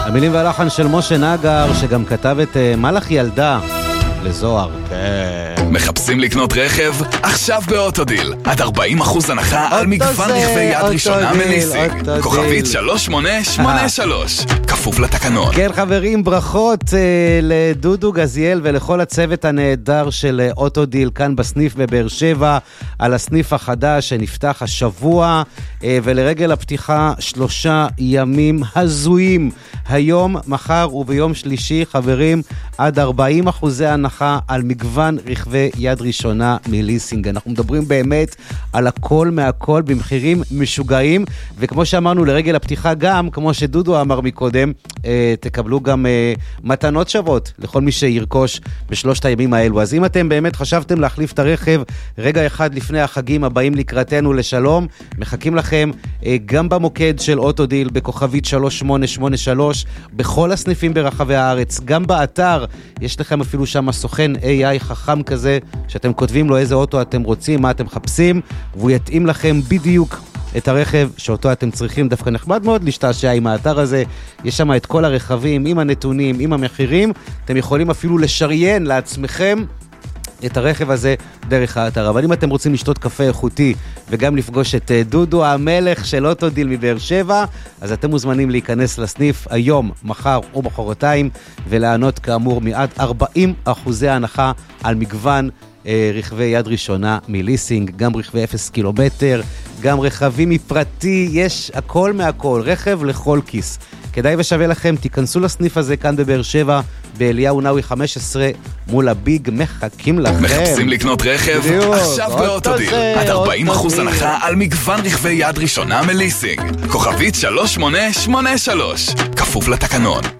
המילים והלחן של משה נגר, שגם כתב את מלאך ילדה לזוהר. מחפשים לקנות רכב? עכשיו באוטודיל. עד 40% הנחה על מגוון רכבי יד ראשונה מליסינג. כוכבית 3883. כפוף לתקנון. כן חברים, ברכות לדודו גזיאל ולכל הצוות הנהדר של אוטודיל כאן בסניף בבאר שבע, על הסניף החדש שנפתח השבוע, ולרגל הפתיחה 3 ימים הזויים, היום, מחר וביום שלישי, חברים, עד 40% הנחה על מגוון רכבי יד ראשונה מליסינג. אנחנו מדברים באמת על הכל מהכל במחירים משוגעים, וכמו שאמרנו לרגל הפתיחה גם, כמו שדודו אמר מקודם, תקבלו גם מתנות שוות לכל מי שירכוש בשלושת הימים האלו. אז אם אתם באמת חשבתם להחליף את הרכב רגע אחד לפני החגים הבאים לקראתנו לשלום, מחכים לכם גם במוקד של אוטודיל בכוכבית 3883 בכל הסניפים ברחבי הארץ, גם באתר יש לכם אפילו שם סוכן AI חכם כזה שאתם כותבים לו איזה אוטו אתם רוצים, מה אתם מחפשים, והוא יתאים לכם בדיוק את הרכב שאותו אתם צריכים. דווקא נחמד מאוד להשתעשע עם האתר הזה, יש שם את כל הרכבים עם הנתונים, עם המחירים, אתם יכולים אפילו לשריין לעצמכם את הרכב הזה דרך האתר. אבל אם אתם רוצים לשתות קפה איכותי וגם לפגוש את דודו המלך של אוטודיל מבאר שבע, אז אתם מוזמנים להיכנס לסניף היום, מחר או מחרתיים, ולענות כאמור מעד 40% הנחה על מגוון רכבי יד ראשונה מליסינג, גם רכבי 0 קילומטר, גם רכבים מפרטי, יש הכל מהכל, רכב לכל כיס. כדאי ושווה לכם, תיכנסו לסניף הזה כאן בבאר שבע, באליהו נאווי 15, מול הביג, מחכים לכם. מחפשים לקנות רכב? עכשיו באוטודיל. עד 40% הנחה על מגוון רכבי יד ראשונה מליסינג. כוכבית 3883. כפוף לתקנון.